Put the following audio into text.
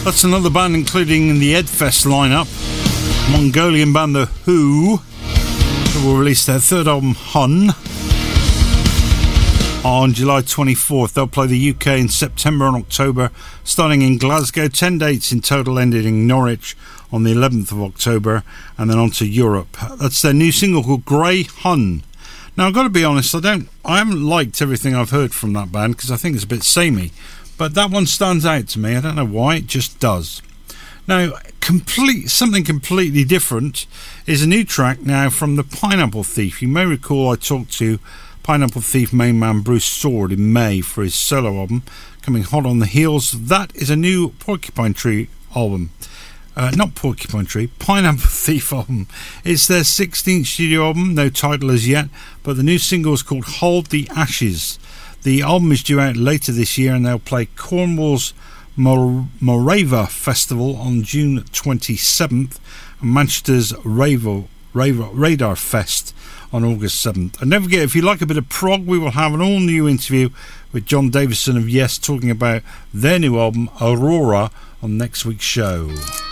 That's another band including the Edfest lineup. Mongolian band The Who, who will release their third album Hun on July 24th. They'll play the UK in September and October, starting in Glasgow. 10 dates in total, ending in Norwich on the 11th of October, and then on to Europe. That's their new single called Grey Hun. Now, I've got to be honest, I haven't liked everything I've heard from that band because I think it's a bit samey, but that one stands out to me. I don't know why, it just does. Now, something completely different is a new track now from the Pineapple Thief. You may recall I talked to Pineapple Thief main man Bruce Sword in May for his solo album, coming hot on the heels. That is a new Porcupine Tree album. Not Porcupine Tree, Pineapple Thief album. It's their 16th studio album, no title as yet, but the new single is called Hold the Ashes. The album is due out later this year, and they'll play Cornwall's Morava Festival on June 27th and Manchester's Radar Fest on August 7th. And don't forget, if you like a bit of prog, we will have an all-new interview with John Davison of Yes talking about their new album Aurora on next week's show.